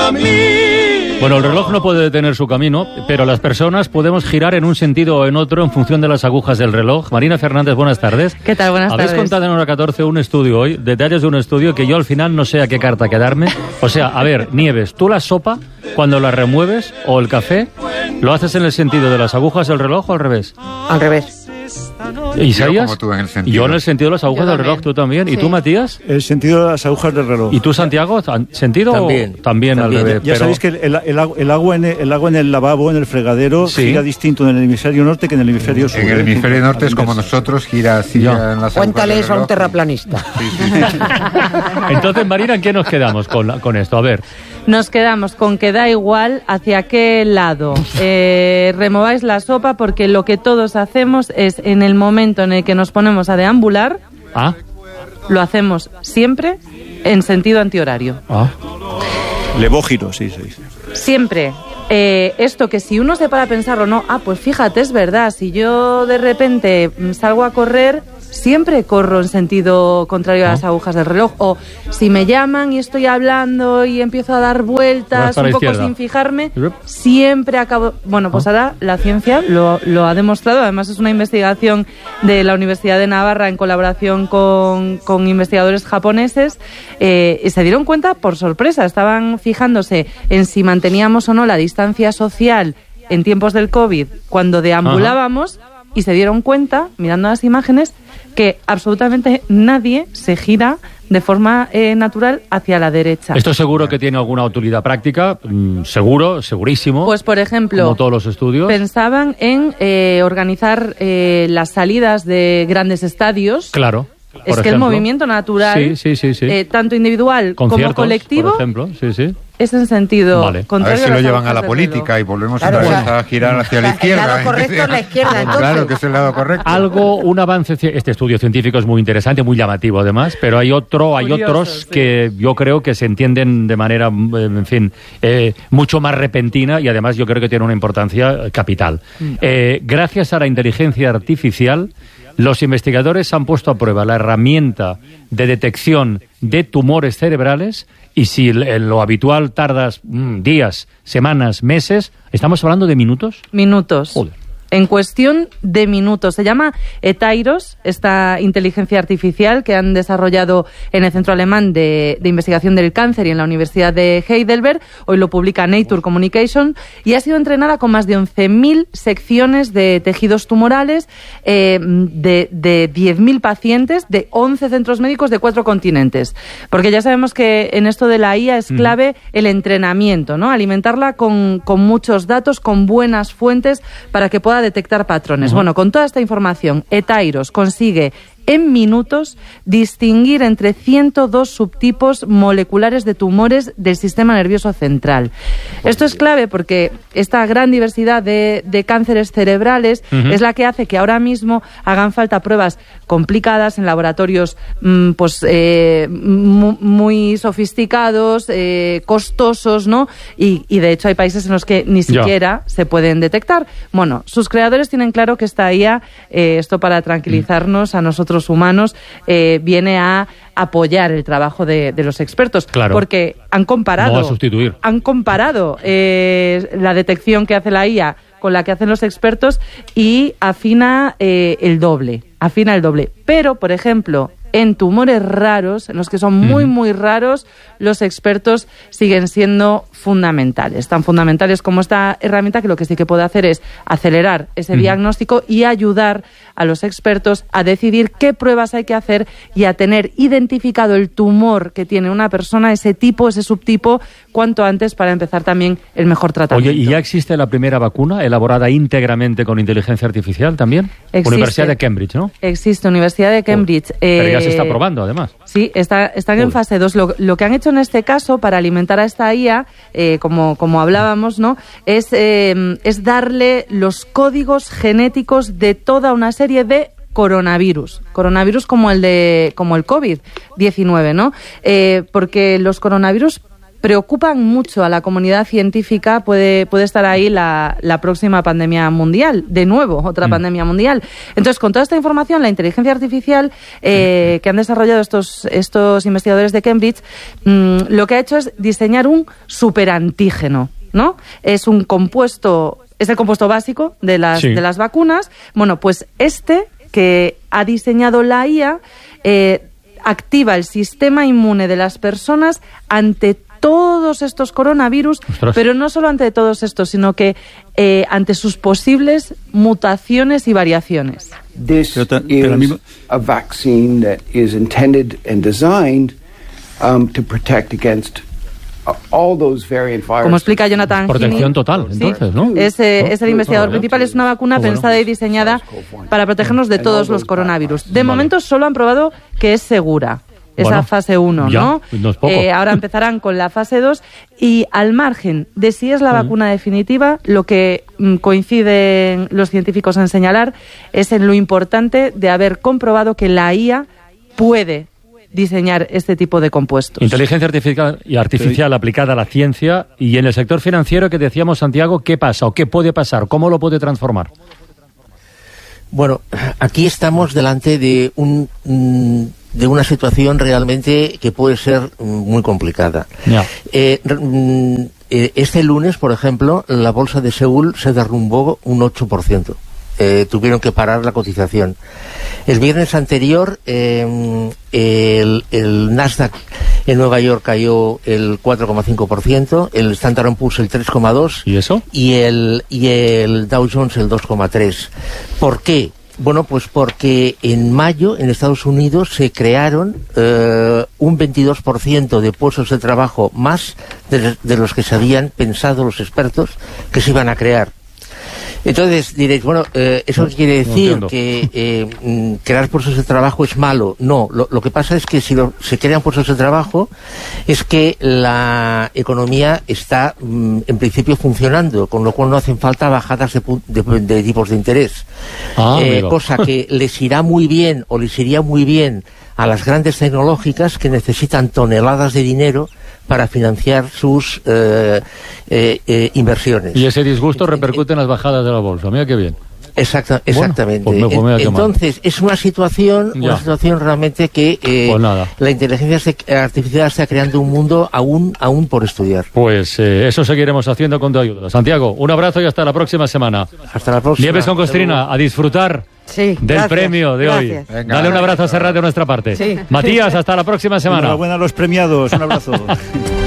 camino. Bueno, el reloj no puede detener su camino, pero las personas podemos girar en un sentido o en otro en función de las agujas del reloj. Marina Fernández, buenas tardes. ¿Qué tal? Buenas tardes. Habéis contado en Hora 14 un estudio hoy, detalles de un estudio que yo al final no sé a qué carta quedarme. O sea, a ver, Nieves, ¿tú la sopa cuando la remueves o el café lo haces en el sentido de las agujas del reloj o al revés? Al revés. ¿Isaías? Yo en Yo en el sentido de las agujas del reloj, tú también. Sí. ¿Y tú, Matías? El sentido de las agujas del reloj. ¿Y tú, Santiago? ¿Sentido también al revés? Ya sabéis que el agua en el lavabo, en el fregadero, gira distinto en el hemisferio norte que en el hemisferio sur. En el hemisferio norte es como nosotros, gira así en las agujas. Cuéntale eso a un terraplanista. Entonces, Marina, ¿en qué nos quedamos con esto? A ver. Nos quedamos con que da igual hacia qué lado remováis la sopa, porque lo que todos hacemos es, en el momento en el que nos ponemos a deambular, lo hacemos siempre en sentido antihorario. Levógiro, sí. Siempre. Esto que si uno se para a pensarlo, no, pues fíjate, es verdad, si yo de repente salgo a correr, siempre corro en sentido contrario a las agujas del reloj. O si me llaman y estoy hablando y empiezo a dar vueltas un poco sin fijarme, siempre acabo... Bueno, pues ahora la ciencia lo ha demostrado. Además es una investigación de la Universidad de Navarra en colaboración con investigadores japoneses, y se dieron cuenta por sorpresa. Estaban fijándose en si manteníamos o no la distancia social en tiempos del COVID cuando deambulábamos, y se dieron cuenta, mirando las imágenes, que absolutamente nadie se gira de forma natural hacia la derecha. Esto seguro que tiene alguna utilidad práctica, segurísimo. Pues, por ejemplo, como todos los estudios, pensaban en organizar las salidas de grandes estadios. Claro. Es que el movimiento natural, tanto individual como colectivo, por ejemplo, es en sentido contrario. A ver si lo llevan a la política y volvemos otra vez a girar hacia la izquierda. El lado correcto es la izquierda, entonces. Claro que es el lado correcto. Un avance. Este estudio científico es muy interesante, muy llamativo además, pero hay otros que yo creo que se entienden de manera, en fin, mucho más repentina, y además yo creo que tiene una importancia capital. Gracias a la inteligencia artificial, los investigadores han puesto a prueba la herramienta de detección de tumores cerebrales, y si en lo habitual tardas días, semanas, meses, ¿estamos hablando de minutos? Minutos. Joder. En cuestión de minutos. Se llama Etairos, esta inteligencia artificial que han desarrollado en el Centro Alemán de Investigación del Cáncer y en la Universidad de Heidelberg. Hoy lo publica Nature Communication, y ha sido entrenada con más de 11.000 secciones de tejidos tumorales de 10.000 pacientes de 11 centros médicos de 4 continentes. Porque ya sabemos que en esto de la IA es clave el entrenamiento, ¿no? Alimentarla con muchos datos, con buenas fuentes, para que pueda detectar patrones. Bueno, con toda esta información, Etairos consigue en minutos distinguir entre 102 subtipos moleculares de tumores del sistema nervioso central. Esto es clave porque esta gran diversidad de cánceres cerebrales es la que hace que ahora mismo hagan falta pruebas complicadas en laboratorios muy sofisticados, costosos, ¿no? Y de hecho hay países en los que ni siquiera se pueden detectar. Bueno, sus creadores tienen claro que esta IA, esto para tranquilizarnos a nosotros humanos, viene a apoyar el trabajo de los expertos, porque han comparado, no a sustituir. Han comparado la detección que hace la IA con la que hacen los expertos, y afina el doble. Pero, por ejemplo, en tumores raros, en los que son muy, muy raros, los expertos siguen siendo fundamentales. Tan fundamentales como esta herramienta, que lo que sí que puede hacer es acelerar ese diagnóstico y ayudar a los expertos a decidir qué pruebas hay que hacer y a tener identificado el tumor que tiene una persona, ese tipo, ese subtipo, cuanto antes, para empezar también el mejor tratamiento. Oye, ¿y ya existe la primera vacuna elaborada íntegramente con inteligencia artificial también? Existe. Universidad de Cambridge, ¿no? Existe, Universidad de Cambridge. Pero ya se está probando, además. Sí, están en fase 2. Lo que han hecho en este caso para alimentar a esta IA, como hablábamos, ¿no? Es darle los códigos genéticos de toda una serie de coronavirus como el COVID-19, ¿no? Porque los coronavirus preocupan mucho a la comunidad científica. Puede estar ahí la próxima pandemia mundial, de nuevo, otra pandemia mundial. Entonces, con toda esta información, la inteligencia artificial que han desarrollado estos investigadores de Cambridge, lo que ha hecho es diseñar un superantígeno, ¿no? Es el compuesto básico de las vacunas. Bueno, pues que ha diseñado la IA activa el sistema inmune de las personas ante todos estos coronavirus, pero no solo ante todos estos, sino que ante sus posibles mutaciones y variaciones. This is a vaccine that is intended and designed to protect against all those variant viruses. Como explica Jonathan Protección total, entonces, ¿no? Es el investigador principal. Es una vacuna pensada y diseñada para protegernos de todos los coronavirus. De momento solo han probado que es segura. Esa fase 1, ¿no? No es poco. Ahora empezarán con la fase 2 y al margen de si es la vacuna definitiva, lo que coinciden los científicos en señalar es en lo importante de haber comprobado que la IA puede diseñar este tipo de compuestos. Inteligencia artificial aplicada a la ciencia. Y en el sector financiero que decíamos, Santiago, ¿qué pasa o qué puede pasar? ¿Cómo lo puede transformar? Bueno, aquí estamos delante de una situación realmente que puede ser muy complicada. Yeah. Este lunes, por ejemplo, la bolsa de Seúl se derrumbó un 8%. Tuvieron que parar la cotización. El viernes anterior el Nasdaq en Nueva York cayó el 4,5%, el Standard & Poor's el 3,2%. ¿Y eso? Y el Dow Jones el 2,3%. ¿Por qué? Bueno, pues porque en mayo en Estados Unidos se crearon un 22% de puestos de trabajo más de los que se habían pensado los expertos que se iban a crear. Entonces diréis, bueno, ¿eso quiere decir que crear puestos de trabajo es malo? No, lo que pasa es que si se crean puestos de trabajo es que la economía está en principio funcionando, con lo cual no hacen falta bajadas de tipos de interés. Cosa que les irá muy bien o les iría muy bien a las grandes tecnológicas que necesitan toneladas de dinero para financiar sus inversiones. Y ese disgusto repercute en las bajadas de la bolsa. Mira qué bien. Exactamente. Pues entonces, es una situación realmente que la inteligencia artificial está creando un mundo aún por estudiar. Pues eso seguiremos haciendo con tu ayuda. Santiago, un abrazo y hasta la próxima semana. Hasta la próxima. Nieves con Costrina, a disfrutar del premio de hoy. Venga, dale un abrazo a Serrat de nuestra parte. Sí. Matías, hasta la próxima semana. Enhorabuena a los premiados. Un abrazo.